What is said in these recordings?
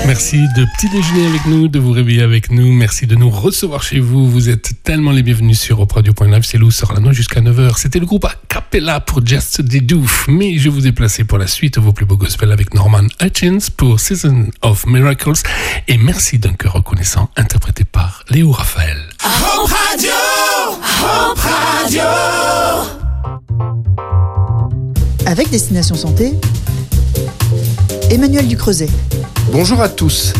Merci de petit déjeuner avec nous, de vous réveiller avec nous. Merci de nous recevoir chez vous. Vous êtes tellement les bienvenus sur opradio.live. C'est Lou Sorlano jusqu'à 9h. C'était le groupe A Cappella pour Just the Doof. Mais je vous ai placé pour la suite vos plus beaux gospels avec Norman Hutchins pour Season of Miracles. Et merci d'un cœur reconnaissant interprété par Léo Raphaël. Hope Radio! Hope Radio! Avec Destination Santé, Emmanuel Ducreuset. Bonjour à tous.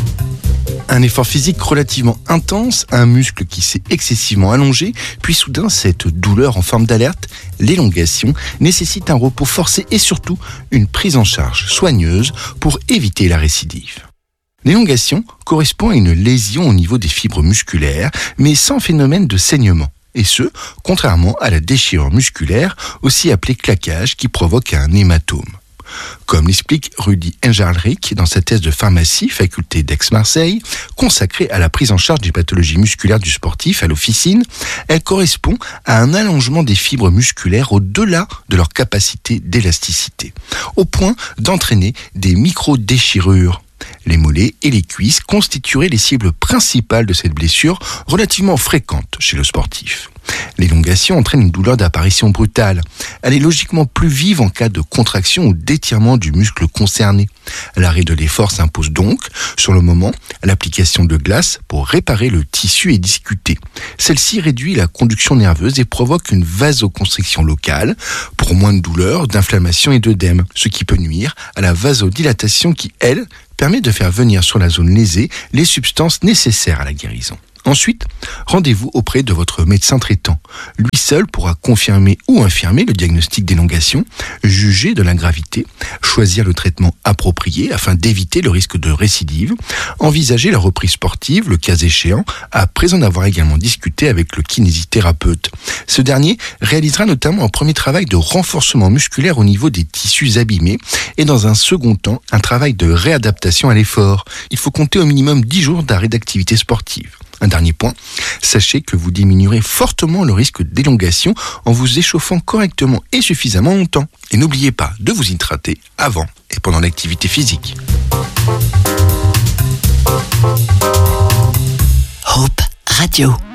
Un effort physique relativement intense, un muscle qui s'est excessivement allongé, puis soudain cette douleur en forme d'alerte, l'élongation, nécessite un repos forcé et surtout une prise en charge soigneuse pour éviter la récidive. L'élongation correspond à une lésion au niveau des fibres musculaires, mais sans phénomène de saignement. Et ce, contrairement à la déchirure musculaire, aussi appelée claquage, qui provoque un hématome. Comme l'explique Rudy Engelrich dans sa thèse de pharmacie, faculté d'Aix-Marseille, consacrée à la prise en charge des pathologies musculaires du sportif à l'officine, elle correspond à un allongement des fibres musculaires au-delà de leur capacité d'élasticité, au point d'entraîner des micro-déchirures. Les mollets et les cuisses constitueraient les cibles principales de cette blessure relativement fréquente chez le sportif. L'élongation entraîne une douleur d'apparition brutale. Elle est logiquement plus vive en cas de contraction ou d'étirement du muscle concerné. L'arrêt de l'effort s'impose donc. Sur le moment, l'application de glace pour réparer le tissu est discutée. Celle-ci réduit la conduction nerveuse et provoque une vasoconstriction locale pour moins de douleur, d'inflammation et d'œdème, ce qui peut nuire à la vasodilatation qui, elle, permet de faire venir sur la zone lésée les substances nécessaires à la guérison. Ensuite, rendez-vous auprès de votre médecin traitant. Lui seul pourra confirmer ou infirmer le diagnostic d'élongation, juger de la gravité, choisir le traitement approprié afin d'éviter le risque de récidive, envisager la reprise sportive, le cas échéant, après en avoir également discuté avec le kinésithérapeute. Ce dernier réalisera notamment un premier travail de renforcement musculaire au niveau des tissus abîmés et dans un second temps, un travail de réadaptation à l'effort. Il faut compter au minimum 10 jours d'arrêt d'activité sportive. Un dernier point, sachez que vous diminuerez fortement le risque d'élongation en vous échauffant correctement et suffisamment longtemps. Et n'oubliez pas de vous hydrater avant et pendant l'activité physique. Hope Radio.